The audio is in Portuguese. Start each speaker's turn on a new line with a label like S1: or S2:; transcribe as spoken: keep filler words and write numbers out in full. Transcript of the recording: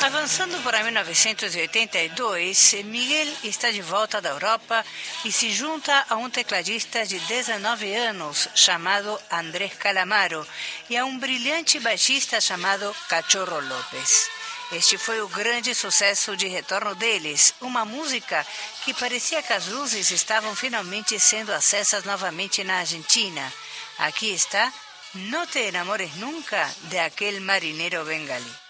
S1: Avançando para mil novecentos e oitenta e dois, Miguel está de volta da Europa e se junta a um tecladista de dezenove anos chamado Andrés Calamaro e a um brilhante baixista chamado Cachorro López. Este foi o grande sucesso de retorno deles, uma música que parecia que as luzes estavam finalmente sendo acessas novamente na Argentina. Aqui está No te enamores nunca de aquel marinero bengalí.